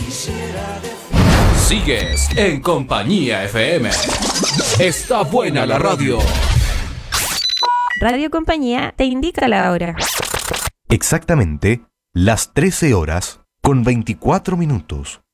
Sigues en Compañía FM. Está buena la radio. Radio Compañía te indica la hora. Exactamente las 13 horas con 24 minutos.